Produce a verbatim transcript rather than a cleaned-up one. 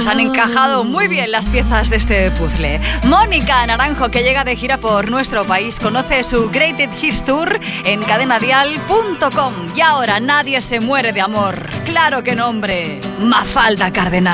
Pues han encajado muy bien las piezas de este puzzle. Mónica Naranjo, que llega de gira por nuestro país, conoce su Greatest Hits Tour en cadena dial punto com. Y ahora nadie se muere de amor. Claro que no, hombre. Mafalda Cardenal.